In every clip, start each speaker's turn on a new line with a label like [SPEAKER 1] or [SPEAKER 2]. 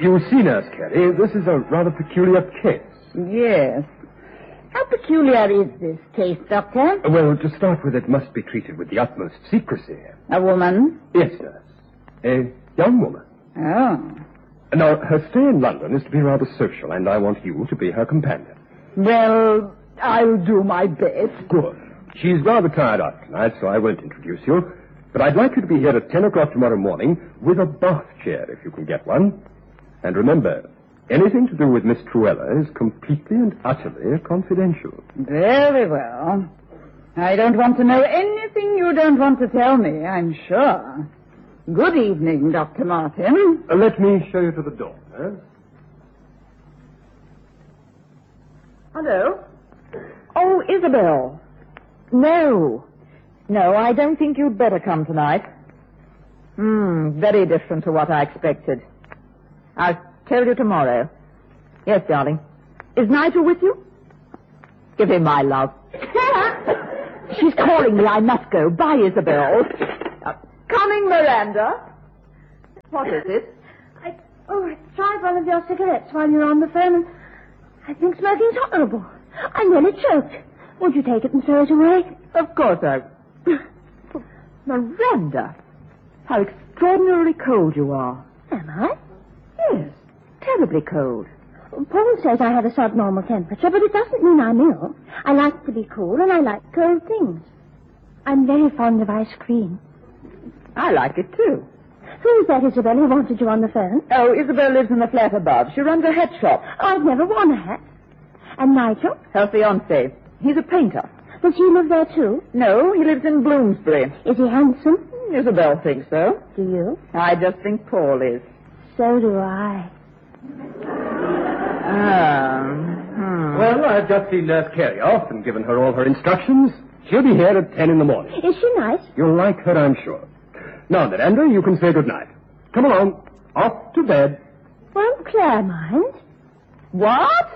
[SPEAKER 1] You see, Nurse Carey, this is a rather peculiar case.
[SPEAKER 2] Yes. How peculiar is this case, Doctor?
[SPEAKER 1] Well, to start with, it must be treated with the utmost secrecy.
[SPEAKER 2] A woman?
[SPEAKER 1] Yes, nurse. A young woman.
[SPEAKER 2] Oh.
[SPEAKER 1] Now, her stay in London is to be rather social, and I want you to be her companion.
[SPEAKER 2] Well, I'll do my best.
[SPEAKER 1] Good. She's rather tired out tonight, so I won't introduce you. But I'd like you to be here at 10 o'clock tomorrow morning with a bath chair, if you can get one. And remember, anything to do with Miss Truella is completely and utterly confidential.
[SPEAKER 2] Very well. I don't want to know anything you don't want to tell me, I'm sure. Good evening, Dr. Martin.
[SPEAKER 1] Let me show you to the door, nurse.
[SPEAKER 3] Hello? Oh, Isabel. No, I don't think you'd better come tonight. Very different to what I expected. I'll tell you tomorrow. Yes, darling. Is Nigel with you? Give him my love. She's calling me. I must go. Bye, Isabel. Coming, Miranda. What is it?
[SPEAKER 4] I tried one of your cigarettes while you were on the phone, and I think smoking's horrible. I nearly choked. Would you take it and throw it away?
[SPEAKER 3] Of course I... Miranda, how extraordinarily cold you are.
[SPEAKER 4] Am I?
[SPEAKER 3] Yes, terribly cold.
[SPEAKER 4] Paul says I have a subnormal temperature, but it doesn't mean I'm ill. I like to be cool, and I like cold things. I'm very fond of ice cream.
[SPEAKER 3] I like it, too.
[SPEAKER 4] Who's that, Isabel, who wanted you on the phone?
[SPEAKER 3] Oh, Isabel lives in the flat above. She runs a hat shop.
[SPEAKER 4] I've never worn a hat. And Nigel?
[SPEAKER 3] Her fiancé. He's a painter.
[SPEAKER 4] Does he live there, too?
[SPEAKER 3] No, he lives in Bloomsbury.
[SPEAKER 4] Is he handsome?
[SPEAKER 3] Isabel thinks so.
[SPEAKER 4] Do you?
[SPEAKER 3] I just think Paul is.
[SPEAKER 4] So do I.
[SPEAKER 1] Well, I've just seen Nurse Carey off and given her all her instructions. She'll be here at 10 in the morning.
[SPEAKER 4] Is she nice?
[SPEAKER 1] You'll like her, I'm sure. Now, Miranda, you can say goodnight. Come along. Off to bed.
[SPEAKER 4] Won't Claire mind?
[SPEAKER 3] What?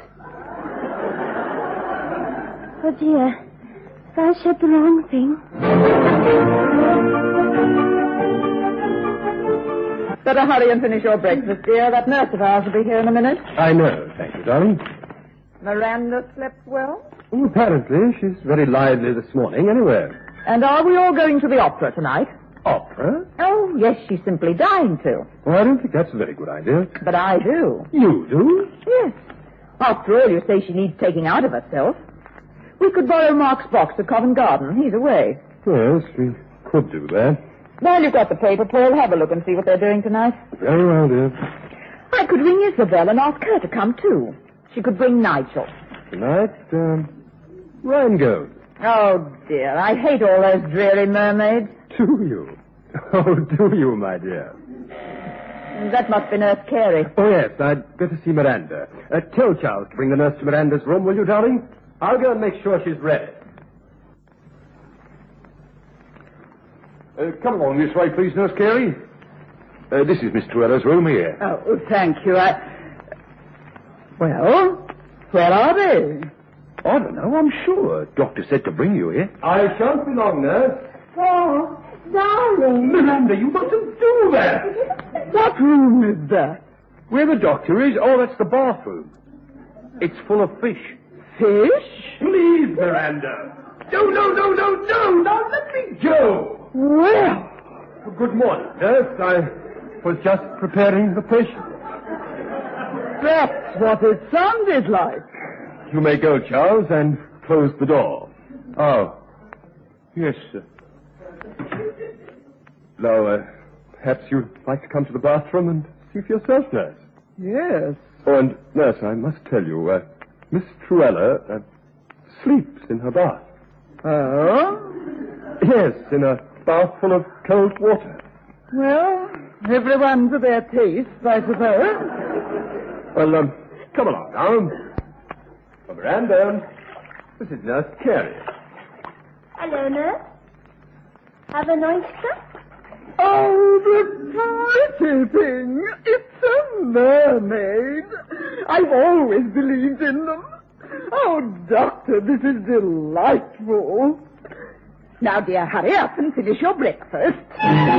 [SPEAKER 4] Oh, dear. If I said the wrong thing.
[SPEAKER 3] Better hurry and finish your breakfast, dear. That nurse of ours will be here in a minute.
[SPEAKER 1] I know, thank you, darling.
[SPEAKER 3] Miranda slept well?
[SPEAKER 1] Oh, apparently, she's very lively this morning, anyway.
[SPEAKER 3] And are we all going to the opera tonight?
[SPEAKER 1] Opera?
[SPEAKER 3] Oh, yes, she's simply dying to.
[SPEAKER 1] Well, I don't think that's a very good idea.
[SPEAKER 3] But I do.
[SPEAKER 1] You do?
[SPEAKER 3] Yes. After all, you say she needs taking out of herself. We could borrow Mark's box at Covent Garden. He's away.
[SPEAKER 1] Yes, we could do that.
[SPEAKER 3] Well, you've got the paper, Paul. Have a look and see what they're doing tonight.
[SPEAKER 1] Very well, dear.
[SPEAKER 3] I could ring Isabel and ask her to come, too. She could bring Nigel.
[SPEAKER 1] Tonight, Rheingold.
[SPEAKER 3] Oh, dear. I hate all those dreary mermaids.
[SPEAKER 1] Do you? Oh, do you, my dear?
[SPEAKER 3] That must be Nurse Carey.
[SPEAKER 1] Oh, yes, I'd better see Miranda. Tell Charles to bring the nurse to Miranda's room, will you, darling? I'll go and make sure she's ready.
[SPEAKER 5] Come along this way, please, Nurse Carey. This is Miss Truella's room here.
[SPEAKER 2] Oh, thank you. Well, where are they?
[SPEAKER 5] I don't know, I'm sure. Doctor said to bring you here.
[SPEAKER 1] I shan't be long, nurse.
[SPEAKER 4] Oh, darling.
[SPEAKER 1] Miranda, you mustn't do that.
[SPEAKER 2] What room is that?
[SPEAKER 5] Where the doctor is? Oh, that's the bathroom. It's full of fish.
[SPEAKER 2] Fish?
[SPEAKER 1] Please, Miranda. No. Now let me go.
[SPEAKER 2] Well,
[SPEAKER 1] Good morning, nurse. I was just preparing the patient.
[SPEAKER 2] that's what it sounded like.
[SPEAKER 1] You may go, Charles, and close the door.
[SPEAKER 5] Oh. Yes, sir.
[SPEAKER 1] Now, perhaps you'd like to come to the bathroom and see for yourself, nurse.
[SPEAKER 2] Yes.
[SPEAKER 1] Oh, and, nurse, I must tell you, Miss Truella sleeps in her bath.
[SPEAKER 2] Oh?
[SPEAKER 1] Yes, in a bath full of cold water.
[SPEAKER 2] Well, everyone to their taste, I suppose.
[SPEAKER 1] Well, come along now. Oh, Miranda, this is Nurse Carey.
[SPEAKER 4] Hello, nurse. Have an oyster?
[SPEAKER 2] Oh, the pretty thing. It's a mermaid. I've always believed in them. Oh, Doctor, this is delightful. Now, dear, hurry up and finish your breakfast.